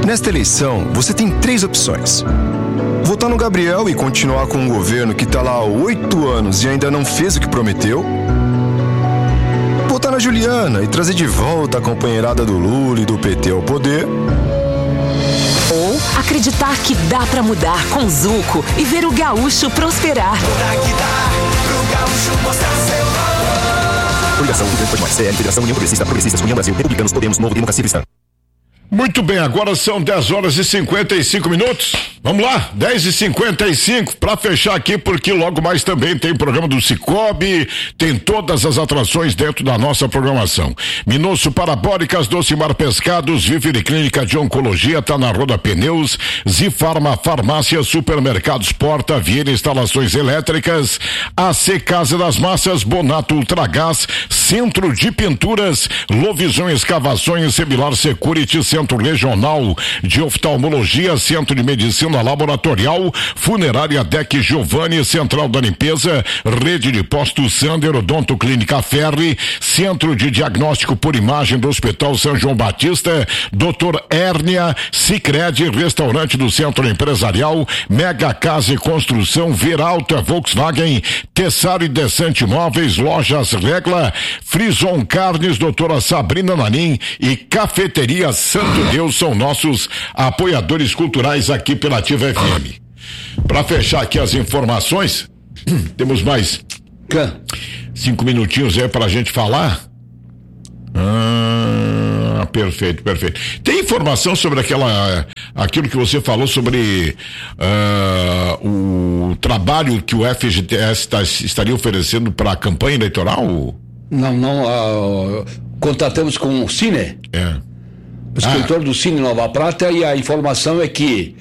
Nesta eleição, você tem 3 opções. Votar no Gabriel e continuar com um governo que está lá há 8 anos e ainda não fez o que prometeu. Votar na Juliana e trazer de volta a companheirada do Lula e do PT ao poder. Ou acreditar que dá pra mudar com Zuco e ver o gaúcho prosperar. Que dá pro gaúcho mostrar seu valor. Coligação do Governo mais CL, Federação União Progressista, Progressistas, União Brasil, Republicanos, Podemos, Novo Democracia Cristã. Muito bem, agora são 10h55. Vamos lá, 10h55, para fechar aqui, porque logo mais também tem programa do Cicobi, tem todas as atrações dentro da nossa programação. Minosso Parabólicas, Docimar Pescados, Vivere Clínica de Oncologia, tá na Roda Pneus, Zifarma Farmácia, Supermercados Porta, Vieira Instalações Elétricas, AC Casa das Massas, Bonato Ultragás, Centro de Pinturas, Lovisão Escavações, Semilar Security, Centro Regional de Oftalmologia, Centro de Medicina Laboratorial, Funerária Deck Giovanni, Central da Limpeza, Rede de Postos Sander, Odonto Clínica Ferri, Centro de Diagnóstico por Imagem do Hospital São João Batista, Dr. Hérnia, Sicredi, Restaurante do Centro Empresarial, Mega Casa e Construção, Veralta Volkswagen, Tessaro e Descente Móveis, Lojas Regla, Frison Carnes, doutora Sabrina Nanim e Cafeteria Santo Deus são nossos apoiadores culturais aqui pela Ativa FM. Para fechar aqui as informações, temos mais 5 minutinhos aí pra gente falar. Perfeito. Tem informação sobre aquilo que você falou sobre o trabalho que o FGTS estaria oferecendo para a campanha eleitoral? Não, contatamos com o Cine. O escritor do Cine Nova Prata, e a informação é que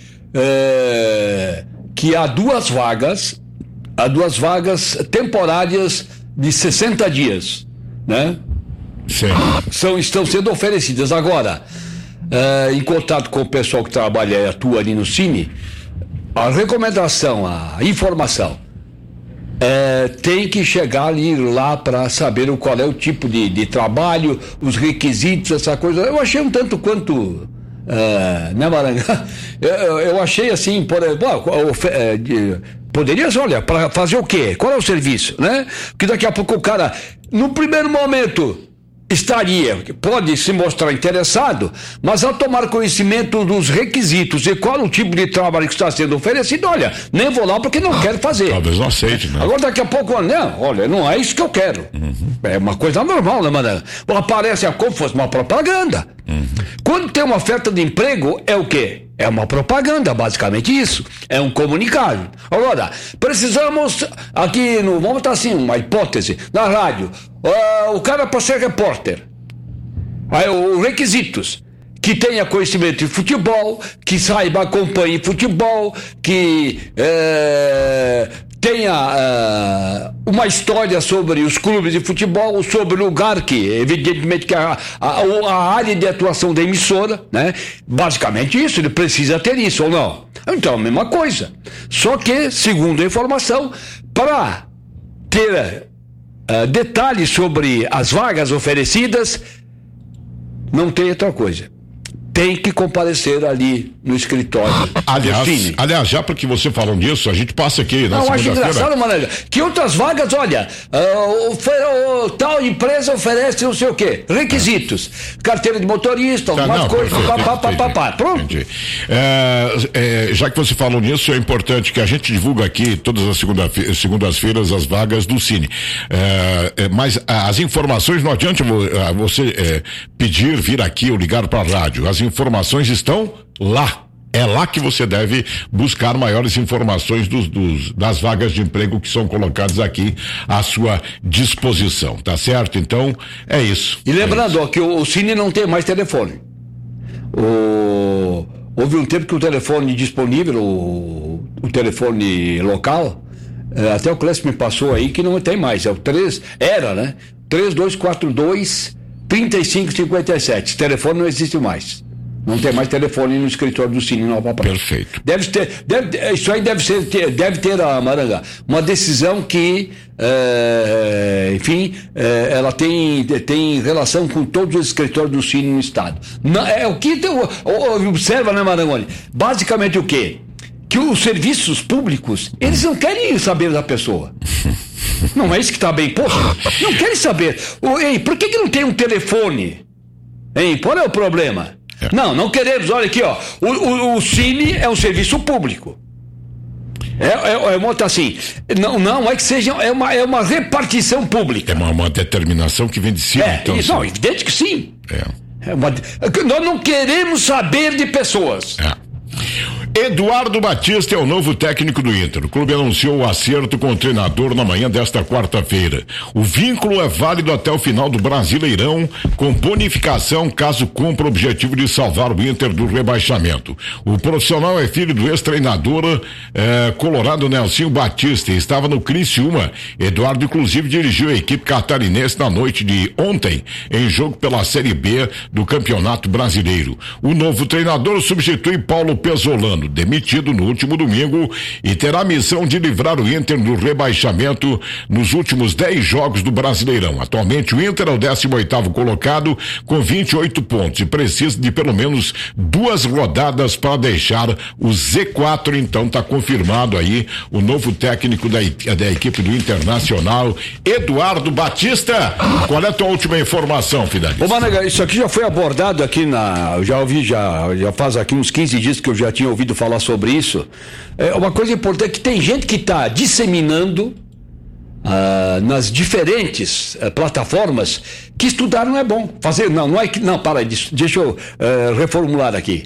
há duas vagas temporárias de 60 dias, né? Sim. Estão sendo oferecidas. Agora, em contato com o pessoal que trabalha e atua ali no Cine, a recomendação, a informação tem que chegar ali lá para saber qual é o tipo de trabalho, os requisitos, essa coisa. Eu achei um tanto quanto né, Maranga? Eu achei assim, poderia, olha, para fazer o quê? Qual é o serviço, né? Porque daqui a pouco o cara, no primeiro momento, pode se mostrar interessado, mas ao tomar conhecimento dos requisitos e qual o tipo de trabalho que está sendo oferecido, olha, nem vou lá porque não quero fazer. Talvez não aceite, né? Agora daqui a pouco, olha, não é isso que eu quero. É uma coisa normal, né, mano? Aparece como fosse uma propaganda. Quando tem uma oferta de emprego, é o quê? É uma propaganda, basicamente isso. É um comunicado. Agora, precisamos aqui, vamos botar assim, uma hipótese, na rádio, o cara para ser repórter. Aí, os requisitos: que tenha conhecimento de futebol, que saiba, acompanhe futebol, que tenha uma história sobre os clubes de futebol, sobre o lugar que, evidentemente, que a área de atuação da emissora, né? Basicamente isso, ele precisa ter isso ou não. Então, a mesma coisa. Só que, segundo a informação, para ter detalhes sobre as vagas oferecidas, não tem outra coisa. Tem que comparecer ali no escritório. Aliás, já porque você falou nisso, a gente passa aqui na segunda-feira. Eu acho engraçado, Mané, que outras vagas, olha, tal empresa oferece não sei o quê, requisitos, carteira de motorista, algumas coisas, pronto. Já que você falou nisso, é importante que a gente divulga aqui todas as segundas-feiras as vagas do Cine. Mas as informações, não adianta você pedir, vir aqui ou ligar para a rádio. As informações estão lá. É lá que você deve buscar maiores informações das vagas de emprego que são colocadas aqui à sua disposição, tá certo? Então, é isso. E lembrando, que o Cine não tem mais telefone. Houve um tempo que o telefone disponível, o telefone local, até o Clécio me passou aí, que não tem mais. É o 3242-3557. Esse telefone não existe mais. Não tem mais telefone no escritório do Cine Nova Praça. Perfeito. Isso aí deve ter a Maranga uma decisão que, ela tem relação com todos os escritórios do Cine no estado. Não, é o que observa, né, Marangoni? Basicamente o quê? Que os serviços públicos, eles não querem saber da pessoa. Não é isso que está bem posto? Não querem saber. Por que não tem um telefone? Qual é o problema? Não queremos. Olha aqui, ó. O Cine é um serviço público. Assim, não é que seja, é uma repartição pública. É uma determinação que vem de cima. Não, evidente que sim. Nós não queremos saber de pessoas. Eduardo Batista é o novo técnico do Inter. O clube anunciou o acerto com o treinador na manhã desta quarta-feira. O vínculo é válido até o final do Brasileirão, com bonificação caso cumpra o objetivo de salvar o Inter do rebaixamento. O profissional é filho do ex-treinador colorado Nelsinho Batista e estava no Criciúma. Eduardo, inclusive, dirigiu a equipe catarinense na noite de ontem, em jogo pela Série B do Campeonato Brasileiro. O novo treinador substitui Paulo Pesolano, demitido no último domingo, e terá a missão de livrar o Inter do rebaixamento nos últimos 10 jogos do Brasileirão. Atualmente o Inter é o 18º colocado com 28 pontos e precisa de pelo menos 2 rodadas para deixar o Z4. Então está confirmado aí o novo técnico da equipe do Internacional, Eduardo Batista. Qual é a tua última informação, Fidelis? Ô Manega, isso aqui já foi abordado aqui eu já ouvi, já faz aqui uns 15 dias que eu já tinha ouvido falar sobre isso. Uma coisa importante é que tem gente que está disseminando nas diferentes plataformas que estudar não é bom. Deixa eu reformular aqui.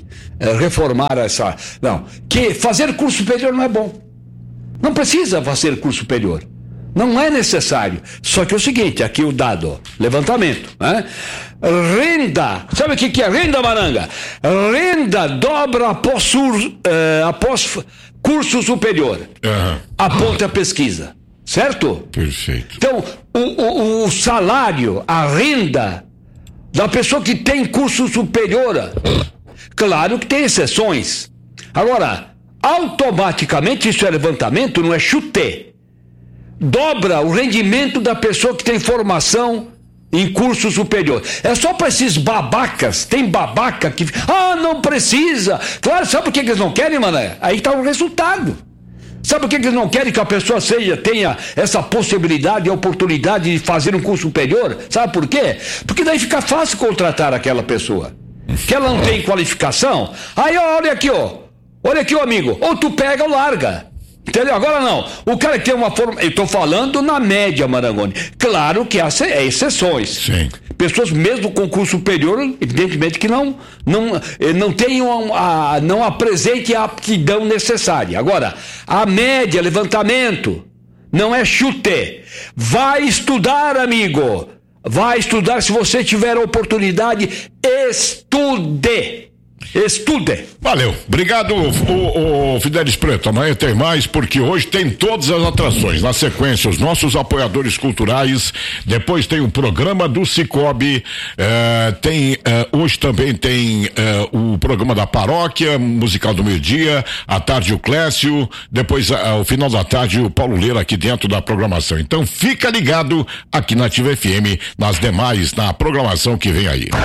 Que fazer curso superior não é bom. Não precisa fazer curso superior. Não é necessário. Só que é o seguinte, aqui o dado, levantamento, né? Renda, sabe o que é renda, Maranga? Renda dobra após curso superior. Aponta a pesquisa, certo? Perfeito. Então, o salário, a renda da pessoa que tem curso superior, claro que tem exceções. Agora, automaticamente, isso é levantamento, não é chute. Dobra o rendimento da pessoa que tem formação em curso superior. É só para esses babacas. Tem babaca que... não precisa. Claro, sabe por que eles não querem, mané? Aí está o resultado. Sabe por que eles não querem que a pessoa tenha essa possibilidade e oportunidade de fazer um curso superior? Sabe por quê? Porque daí fica fácil contratar aquela pessoa. Que ela não tem qualificação. Aí, olha aqui, amigo. Ou tu pega ou larga. Entendeu? Agora não. O cara que tem uma forma... Eu estou falando na média, Marangoni. Claro que há exceções. Sim. Pessoas mesmo com curso superior, evidentemente que não tenham não apresente a aptidão necessária. Agora, a média, levantamento, não é chute. Vai estudar, amigo. Vai estudar. Se você tiver a oportunidade, estude. Valeu, obrigado, o Fidelis Preto. Amanhã tem mais, porque hoje tem todas as atrações. Na sequência, os nossos apoiadores culturais. Depois tem o programa do Cicobi. Hoje também tem o programa da paróquia, musical do meio-dia. À tarde o Clécio. Depois, ao final da tarde, o Paulo Leira aqui dentro da programação. Então fica ligado aqui na Ativa FM, nas demais, na programação que vem aí.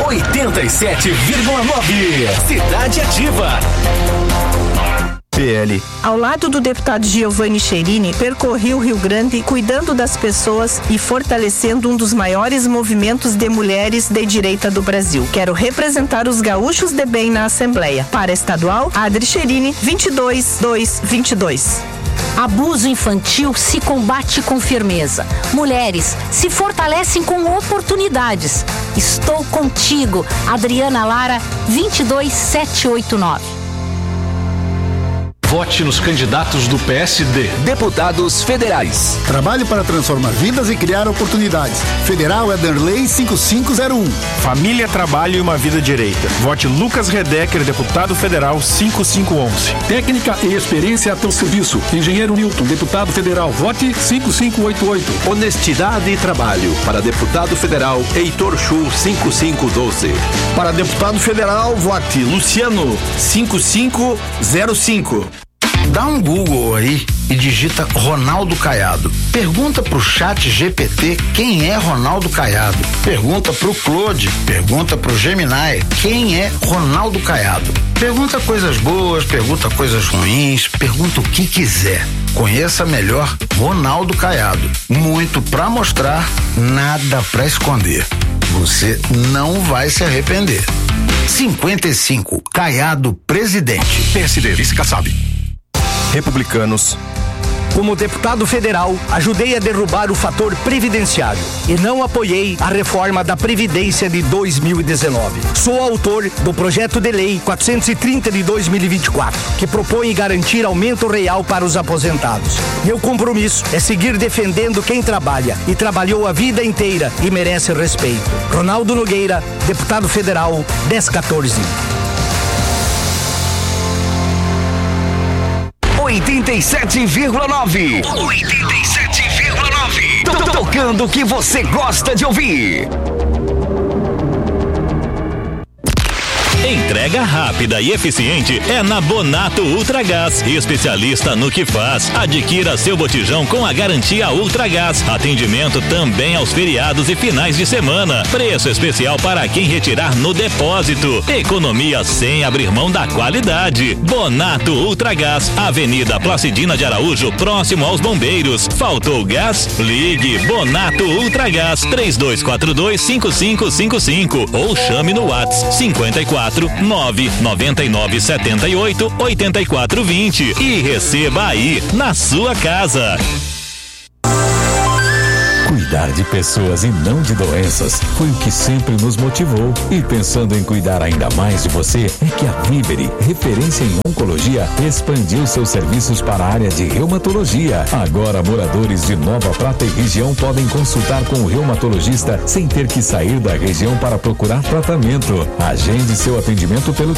87,9 Cidade Ativa. PL. Ao lado do deputado Giovanni Cherini, percorri o Rio Grande cuidando das pessoas e fortalecendo um dos maiores movimentos de mulheres de direita do Brasil. Quero representar os gaúchos de bem na Assembleia. Para estadual, Adri Cherini, 22-222. Abuso infantil se combate com firmeza. Mulheres se fortalecem com oportunidades. Estou contigo, Adriana Lara, 22789. Vote nos candidatos do PSD. Deputados federais. Trabalhe para transformar vidas e criar oportunidades. Federal Ederlei 5501. Família, trabalho e uma vida direita. Vote Lucas Redecker, deputado federal 5511. Técnica e experiência a teu serviço. Engenheiro Newton, deputado federal. Vote 5588. Honestidade e trabalho. Para deputado federal, Heitor Chu 5512. Para deputado federal, vote Luciano 5505. Dá um Google aí e digita Ronaldo Caiado. Pergunta pro chat GPT quem é Ronaldo Caiado. Pergunta pro Claude, pergunta pro Gemini quem é Ronaldo Caiado. Pergunta coisas boas, pergunta coisas ruins, pergunta o que quiser. Conheça melhor Ronaldo Caiado. Muito pra mostrar, nada pra esconder. Você não vai se arrepender. 55, Caiado presidente. PSD, vice Kassab. Republicanos. Como deputado federal, ajudei a derrubar o fator previdenciário e não apoiei a reforma da Previdência de 2019. Sou autor do projeto de lei 430 de 2024, que propõe garantir aumento real para os aposentados. Meu compromisso é seguir defendendo quem trabalha e trabalhou a vida inteira e merece respeito. Ronaldo Nogueira, deputado federal, 1014. 87,9. 87,9. Tocando o que você gosta de ouvir. Entrega rápida e eficiente é na Bonato Ultragás, especialista no que faz. Adquira seu botijão com a garantia Ultragás. Atendimento também aos feriados e finais de semana. Preço especial para quem retirar no depósito. Economia sem abrir mão da qualidade. Bonato Ultragás, Avenida Placidina de Araújo, próximo aos Bombeiros. Faltou gás? Ligue Bonato Ultragás 3242-5555 ou chame no WhatsApp 54 999 78 84 20 e receba aí na sua casa. Cuidar de pessoas e não de doenças foi o que sempre nos motivou. E pensando em cuidar ainda mais de você, é que a Vivere, referência em oncologia, expandiu seus serviços para a área de reumatologia. Agora, moradores de Nova Prata e região podem consultar com o reumatologista sem ter que sair da região para procurar tratamento. Agende seu atendimento pelo